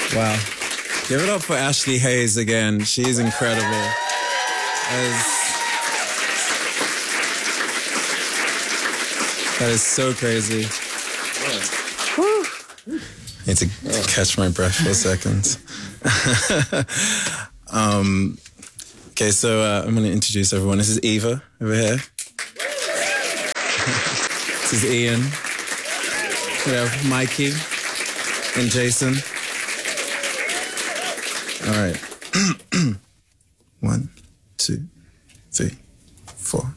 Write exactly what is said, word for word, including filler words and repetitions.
Wow. Give it up for Ashley Hayes again. She's incredible. As That is so crazy. Woo. Need to catch my breath for a second. um, okay, so uh, I'm going to introduce everyone. This is Eva over here. This is Ian. We have Mikey and Jason. All right. One, two, three, four.